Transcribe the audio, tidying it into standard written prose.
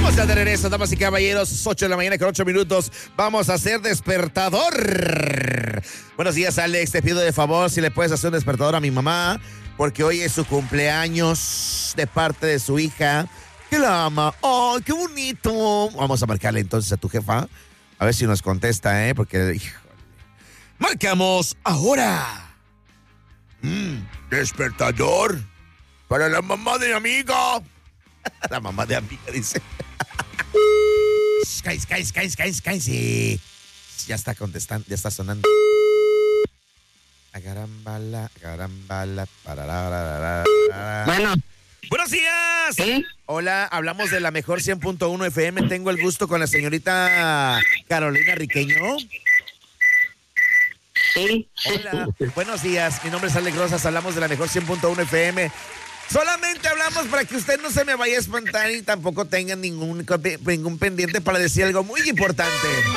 Estamos ya de regreso, damas y caballeros, 8 de la mañana con 8 minutos. Vamos a hacer despertador. Buenos días, Alex. Te pido de favor si le puedes hacer un despertador a mi mamá, porque hoy es su cumpleaños de parte de su hija, que la ama. ¡Oh, qué bonito! Vamos a marcarle entonces a tu jefa, a ver si nos contesta, porque, híjole. ¡Marcamos ahora! Despertador para la mamá de mi amiga. La mamá de amiga dice. Cállese. Ya está contestando, ya está sonando. Agarambala. Bueno. Buenos días. ¿Sí? Hola, hablamos de la mejor 100.1 FM. Tengo el gusto con la señorita Carolina Riqueño. Sí. Hola, buenos días. Mi nombre es Alex Rosas. Hablamos de la mejor 100.1 FM. Solamente hablamos para que usted no se me vaya a espantar y tampoco tenga ningún pendiente para decir algo muy importante.